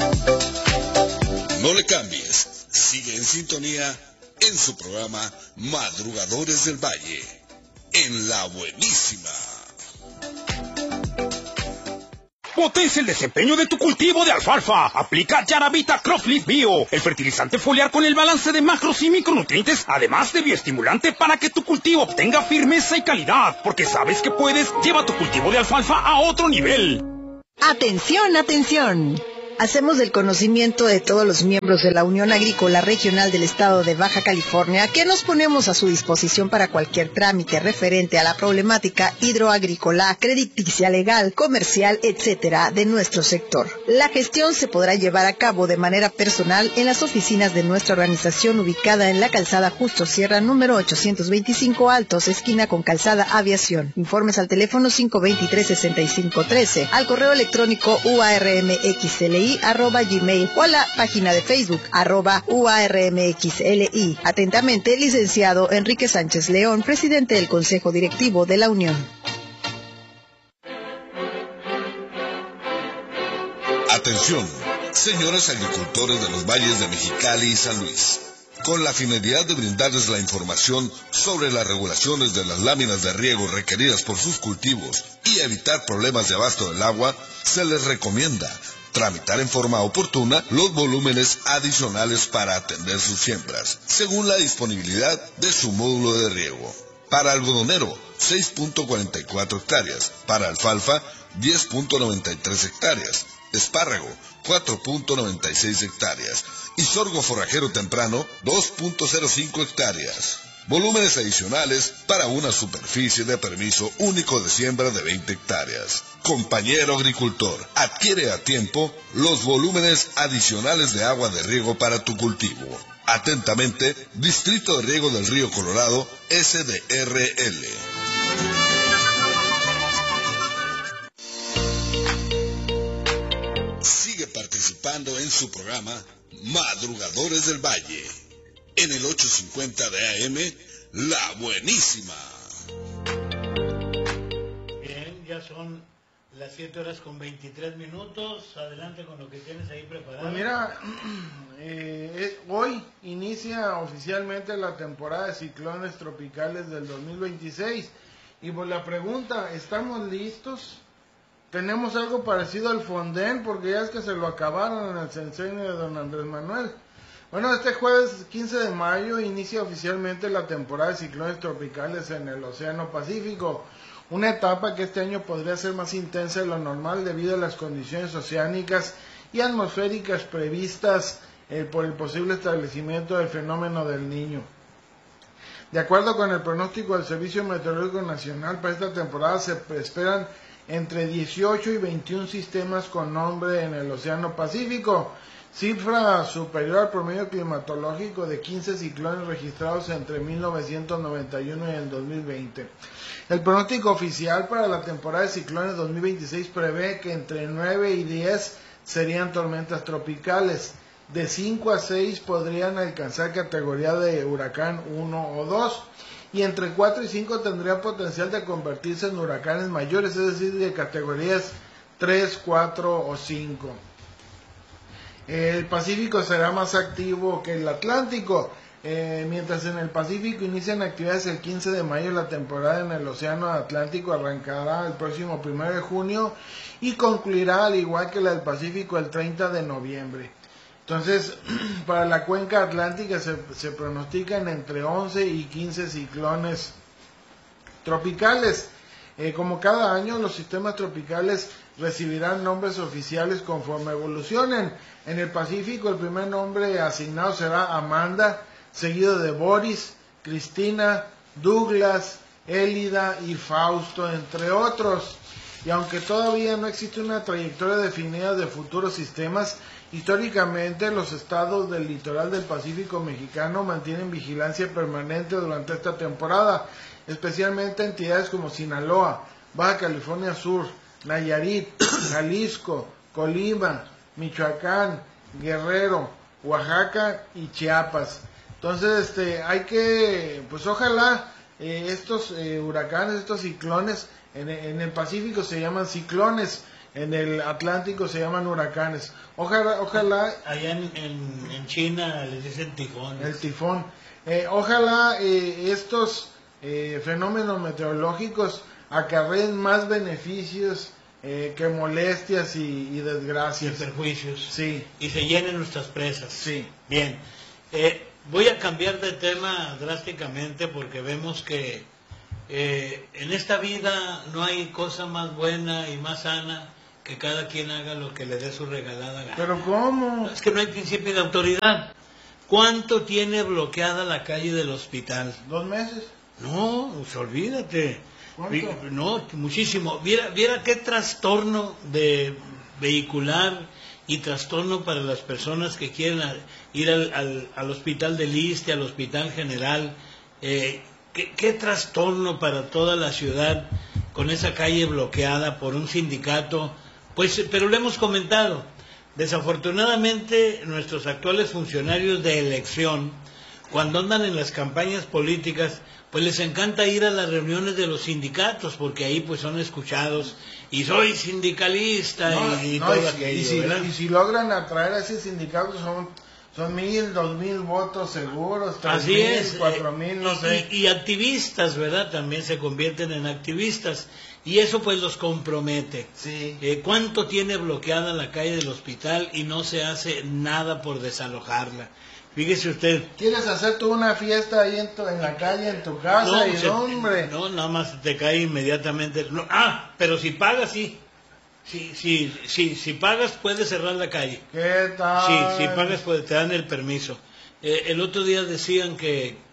No le cambies. Sigue en sintonía en su programa Madrugadores del Valle, en La Buenísima. Potencia el desempeño de tu cultivo de alfalfa. Aplica Yaravita Cropleaf Bio, el fertilizante foliar con el balance de macros y micronutrientes, además de bioestimulante para que tu cultivo obtenga firmeza y calidad. Porque sabes que puedes, lleva tu cultivo de alfalfa a otro nivel. ¡Atención, atención! Hacemos del conocimiento de todos los miembros de la Unión Agrícola Regional del Estado de Baja California que nos ponemos a su disposición para cualquier trámite referente a la problemática hidroagrícola, crediticia, legal, comercial, etcétera, de nuestro sector. La gestión se podrá llevar a cabo de manera personal en las oficinas de nuestra organización ubicada en la calzada Justo Sierra número 825 Altos, esquina con calzada Aviación. Informes al teléfono 523-6513, al correo electrónico uarmxli@gmail o a la página de Facebook @uarmxli. Atentamente, licenciado Enrique Sánchez León, presidente del Consejo Directivo de la Unión. Atención, señores agricultores de los valles de Mexicali y San Luis. Con la finalidad de brindarles la información sobre las regulaciones de las láminas de riego requeridas por sus cultivos y evitar problemas de abasto del agua, se les recomienda tramitar en forma oportuna los volúmenes adicionales para atender sus siembras, según la disponibilidad de su módulo de riego. Para algodonero, 6.44 hectáreas. Para alfalfa, 10.93 hectáreas. Espárrago, 4.96 hectáreas. Y sorgo forrajero temprano, 2.05 hectáreas. Volúmenes adicionales para una superficie de permiso único de siembra de 20 hectáreas. Compañero agricultor, adquiere a tiempo los volúmenes adicionales de agua de riego para tu cultivo. Atentamente, Distrito de Riego del Río Colorado, SDRL. Sigue participando en su programa Madrugadores del Valle, en el 850 de AM, La Buenísima. Bien, ya son las 7:23. Adelante con lo que tienes ahí preparado. Pues mira, hoy inicia oficialmente la temporada de ciclones tropicales del 2026. Y pues la pregunta, ¿estamos listos? ¿Tenemos algo parecido al Fonden? Porque ya es que se lo acabaron en el sexenio de don Andrés Manuel. Bueno, este jueves 15 de mayo inicia oficialmente la temporada de ciclones tropicales en el Océano Pacífico. Una etapa que este año podría ser más intensa de lo normal debido a las condiciones oceánicas y atmosféricas previstas por el posible establecimiento del fenómeno del Niño. De acuerdo con el pronóstico del Servicio Meteorológico Nacional, para esta temporada se esperan entre 18 y 21 sistemas con nombre en el Océano Pacífico, cifra superior al promedio climatológico de 15 ciclones registrados entre 1991 y el 2020. El pronóstico oficial para la temporada de ciclones 2026 prevé que entre 9 y 10 serían tormentas tropicales, de 5 a 6 podrían alcanzar categoría de huracán 1 o 2, y entre 4 y 5 tendría potencial de convertirse en huracanes mayores, es decir, de categorías 3, 4 o 5. El Pacífico será más activo que el Atlántico, mientras en el Pacífico inician actividades el 15 de mayo, la temporada en el Océano Atlántico arrancará el próximo 1 de junio y concluirá al igual que la del Pacífico el 30 de noviembre. Entonces, para la cuenca atlántica se pronostican entre 11 y 15 ciclones tropicales. Como cada año, los sistemas tropicales recibirán nombres oficiales conforme evolucionen. En el Pacífico, el primer nombre asignado será Amanda, seguido de Boris, Cristina, Douglas, Élida y Fausto, entre otros. Y aunque todavía no existe una trayectoria definida de futuros sistemas, históricamente los estados del litoral del Pacífico mexicano mantienen vigilancia permanente durante esta temporada, especialmente entidades como Sinaloa, Baja California Sur, Nayarit, Jalisco, Colima, Michoacán, Guerrero, Oaxaca y Chiapas. Entonces, hay que, pues ojalá estos huracanes, estos ciclones, en el Pacífico se llaman ciclones, en el Atlántico se llaman huracanes. Ojalá allá en China les dicen tifones. El tifón. Ojalá estos fenómenos meteorológicos acarreen más beneficios que molestias y desgracias. Y perjuicios. Sí. Y se llenen nuestras presas. Sí. Bien. Voy a cambiar de tema drásticamente porque vemos que en esta vida no hay cosa más buena y más sana que cada quien haga lo que le dé su regalada gana. ¿Pero cómo? Es que no hay principio de autoridad. ¿Cuánto tiene bloqueada la calle del hospital? 2 meses. No, pues olvídate. ¿Cuánto? No, muchísimo. Viera qué trastorno de vehicular y trastorno para las personas que quieren ir al hospital del ISSSTE, al hospital general. Qué trastorno para toda la ciudad con esa calle bloqueada por un sindicato. Pues, pero lo hemos comentado. Desafortunadamente, nuestros actuales funcionarios de elección, cuando andan en las campañas políticas, pues les encanta ir a las reuniones de los sindicatos, porque ahí pues son escuchados, y soy sindicalista, todo aquello. Y si logran atraer a ese sindicato, son 1,000, 2,000 votos seguros, 3,000, 4,000, no sé. Y activistas, ¿verdad? También se convierten en activistas. Y eso pues los compromete. Sí. ¿Cuánto tiene bloqueada la calle del hospital y no se hace nada por desalojarla? Fíjese usted. ¿Quieres hacer tú una fiesta ahí en la calle, en tu casa? No, nada más te cae inmediatamente. No, pero si pagas, sí. Si pagas, puedes cerrar la calle. ¿Qué tal? Si pagas, pues te dan el permiso. El otro día decían que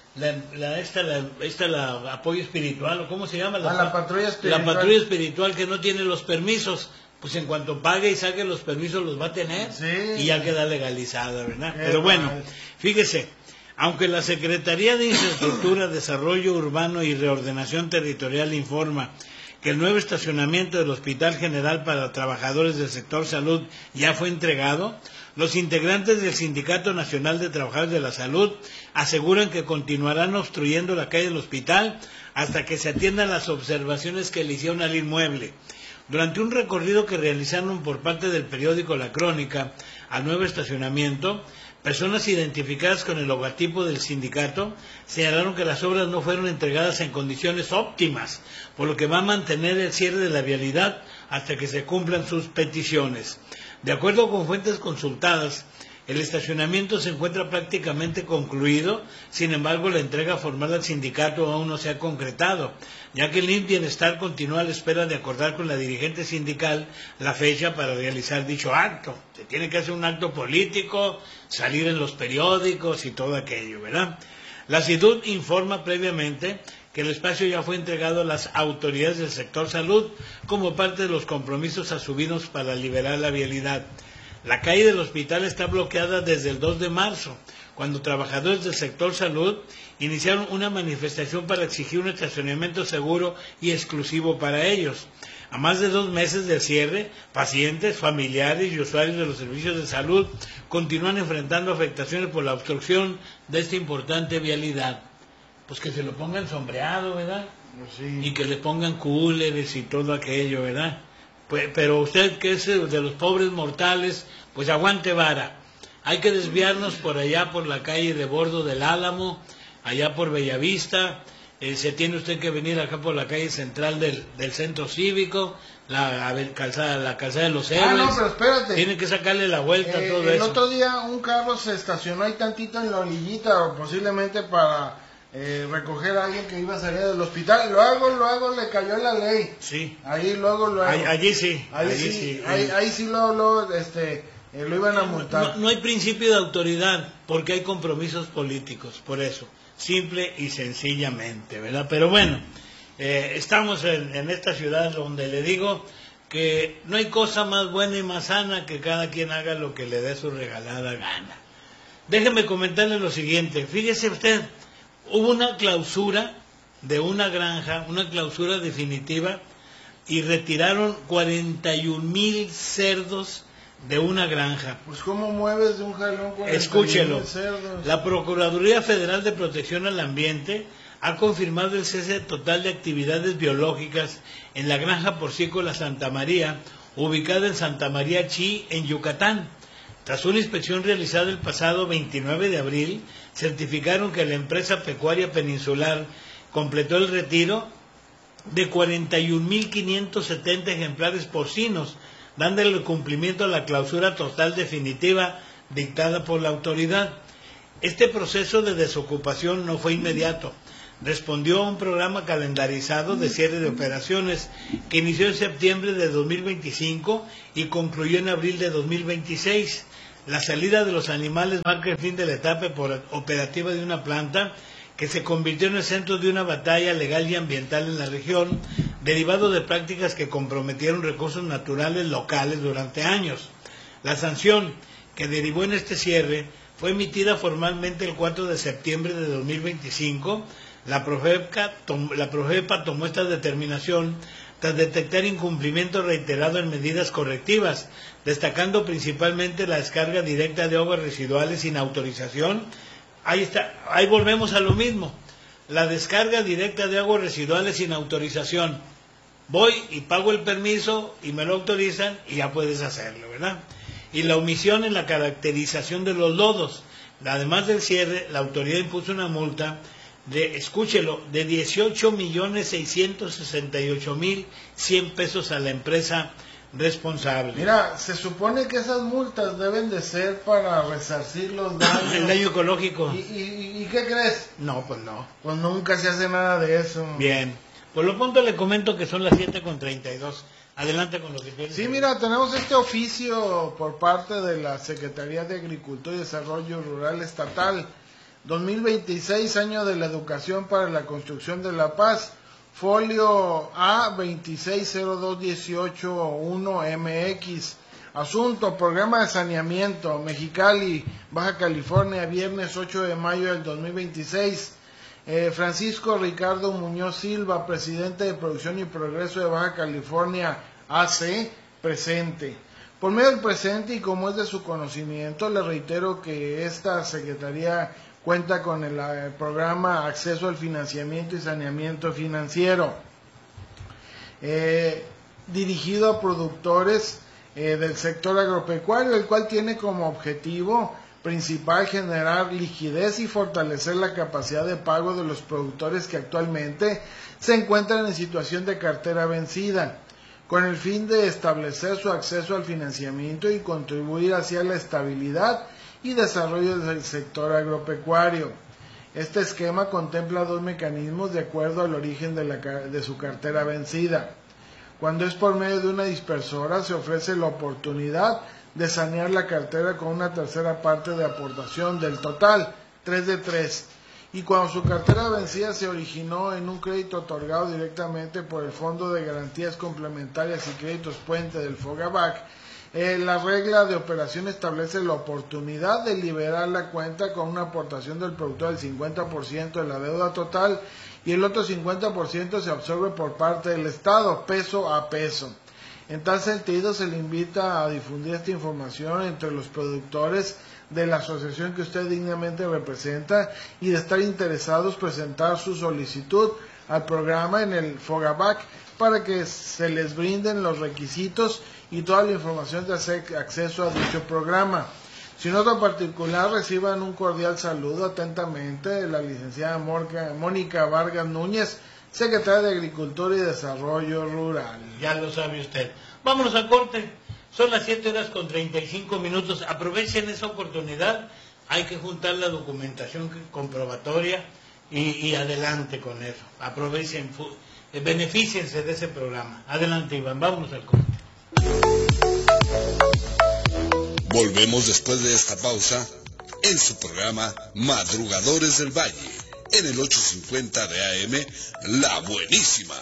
la apoyo espiritual, ¿o cómo se llama? La patrulla espiritual. La patrulla espiritual que no tiene los permisos, pues en cuanto pague y saque los permisos los va a tener. Sí. Y ya queda legalizada, ¿verdad? Pero bueno, fíjese, aunque la Secretaría de Infraestructura, Desarrollo Urbano y Reordenación Territorial informa que el nuevo estacionamiento del Hospital General para Trabajadores del Sector Salud ya fue entregado, los integrantes del Sindicato Nacional de Trabajadores de la Salud aseguran que continuarán obstruyendo la calle del hospital hasta que se atiendan las observaciones que le hicieron al inmueble. Durante un recorrido que realizaron por parte del periódico La Crónica al nuevo estacionamiento, personas identificadas con el logotipo del sindicato señalaron que las obras no fueron entregadas en condiciones óptimas, por lo que va a mantener el cierre de la vialidad hasta que se cumplan sus peticiones. De acuerdo con fuentes consultadas, el estacionamiento se encuentra prácticamente concluido, sin embargo la entrega formal al sindicato aún no se ha concretado, ya que el IMSS Bienestar continúa a la espera de acordar con la dirigente sindical la fecha para realizar dicho acto. Se tiene que hacer un acto político, salir en los periódicos y todo aquello, ¿verdad? La CIDUD informa previamente que el espacio ya fue entregado a las autoridades del sector salud como parte de los compromisos asumidos para liberar la vialidad. La calle del hospital está bloqueada desde el 2 de marzo, cuando trabajadores del sector salud iniciaron una manifestación para exigir un estacionamiento seguro y exclusivo para ellos. A más de 2 meses del cierre, pacientes, familiares y usuarios de los servicios de salud continúan enfrentando afectaciones por la obstrucción de esta importante vialidad. Pues que se lo pongan sombreado, ¿verdad? Sí. Y que le pongan cúleres y todo aquello, ¿verdad? Pues, pero usted que es de los pobres mortales, pues aguante vara. Hay que desviarnos por allá, por la calle de Bordo del Álamo, allá por Bellavista. Se tiene usted que venir acá por la calle central del centro cívico, la calzada de los Héroes. No, pero espérate. Tiene que sacarle la vuelta a todo eso. El otro día un carro se estacionó ahí tantito en la orillita, o posiblemente para recoger a alguien que iba a salir del hospital. Luego le cayó la ley. Sí. Ahí luego. Allí sí. Ahí sí lo iban a multar. No hay principio de autoridad porque hay compromisos políticos, por eso. Simple y sencillamente, ¿verdad? Pero bueno, estamos en esta ciudad donde le digo que no hay cosa más buena y más sana que cada quien haga lo que le dé su regalada gana. Déjeme comentarle lo siguiente. Fíjese usted, hubo una clausura de una granja, una clausura definitiva, y retiraron 41,000 cerdos de una granja. Pues ¿cómo mueves de un jalón 41,000 Escúchelo. cerdos? La Procuraduría Federal de Protección al Ambiente ha confirmado el cese total de actividades biológicas en la granja porcícola Santa María, ubicada en Santa María Chi, en Yucatán. Tras una inspección realizada el pasado 29 de abril, certificaron que la empresa pecuaria peninsular completó el retiro de 41.570 ejemplares porcinos, dándole cumplimiento a la clausura total definitiva dictada por la autoridad. Este proceso de desocupación no fue inmediato. Respondió a un programa calendarizado de cierre de operaciones que inició en septiembre de 2025 y concluyó en abril de 2026. La salida de los animales marca el fin de la etapa operativa de una planta que se convirtió en el centro de una batalla legal y ambiental en la región, derivado de prácticas que comprometieron recursos naturales locales durante años. La sanción que derivó en este cierre fue emitida formalmente el 4 de septiembre de 2025. La Profepa tomó esta determinación tras detectar incumplimiento reiterado en medidas correctivas, destacando principalmente la descarga directa de aguas residuales sin autorización. Ahí volvemos a lo mismo, la descarga directa de aguas residuales sin autorización. Voy y pago el permiso y me lo autorizan y ya puedes hacerlo, ¿verdad? Y la omisión en la caracterización de los lodos. Además del cierre, la autoridad impuso una multa de, escúchelo, de 18.668.100 pesos a la empresa responsable. Mira, se supone que esas multas deben de ser para resarcir los daños. El daño ecológico. ¿Y qué crees? No, pues no. Pues nunca se hace nada de eso. Bien. Por lo pronto le comento que son las 7:32. Adelante con lo que quieres. Sí, mira, tenemos este oficio por parte de la Secretaría de Agricultura y Desarrollo Rural Estatal. 2026, año de la educación para la construcción de la paz. Folio A 2602181MX. Asunto, programa de saneamiento, Mexicali, Baja California, viernes 8 de mayo del 2026. Francisco Ricardo Muñoz Silva, presidente de Producción y Progreso de Baja California AC, presente. Por medio del presente y como es de su conocimiento, le reitero que esta Secretaría cuenta con el programa Acceso al Financiamiento y Saneamiento Financiero, dirigido a productores del sector agropecuario, el cual tiene como objetivo principal generar liquidez y fortalecer la capacidad de pago de los productores que actualmente se encuentran en situación de cartera vencida, con el fin de establecer su acceso al financiamiento y contribuir hacia la estabilidad y desarrollo del sector agropecuario. Este esquema contempla dos mecanismos de acuerdo al origen de su cartera vencida. Cuando es por medio de una dispersora, se ofrece la oportunidad de sanear la cartera con una tercera parte de aportación del total, 3 de 3. Y cuando su cartera vencida se originó en un crédito otorgado directamente por el Fondo de Garantías Complementarias y Créditos Puente del FOGABAC, la regla de operación establece la oportunidad de liberar la cuenta con una aportación del productor del 50% de la deuda total y el otro 50% se absorbe por parte del Estado, peso a peso. En tal sentido, se le invita a difundir esta información entre los productores de la asociación que usted dignamente representa y de estar interesados presentar su solicitud al programa en el FOGABAC para que se les brinden los requisitos y toda la información de acceso a dicho programa. Si nota particular, reciban un cordial saludo atentamente de la licenciada Mónica Vargas Núñez, secretaria de Agricultura y Desarrollo Rural. Ya lo sabe usted. Vámonos a corte. Son las 7:35. Aprovechen esa oportunidad. Hay que juntar la documentación comprobatoria y adelante con eso. Aprovechen, benefíciense de ese programa. Adelante, Iván. Vámonos al corte. Volvemos después de esta pausa en su programa Madrugadores del Valle, en el 850 de AM, La Buenísima.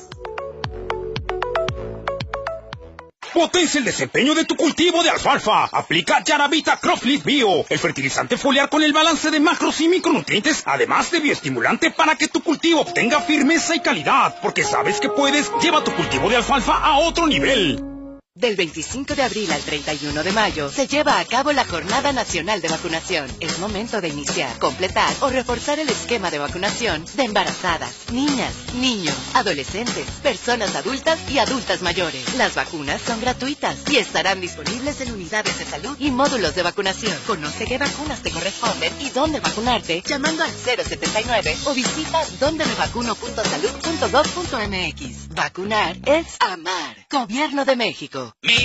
Potencia el desempeño de tu cultivo de alfalfa. Aplica Yaravita Crofleaf Bio, el fertilizante foliar con el balance de macros y micronutrientes, además de bioestimulante para que tu cultivo obtenga firmeza y calidad. Porque sabes que puedes, lleva tu cultivo de alfalfa a otro nivel. Del 25 de abril al 31 de mayo se lleva a cabo la Jornada Nacional de Vacunación. Es momento de iniciar, completar o reforzar el esquema de vacunación de embarazadas, niñas, niños, adolescentes, personas adultas y adultas mayores. Las vacunas son gratuitas y estarán disponibles en unidades de salud y módulos de vacunación. Conoce qué vacunas te corresponden y dónde vacunarte llamando al 079 o visita dondemevacuno.salud.gov.mx. Vacunar es amar. Gobierno de México. Mi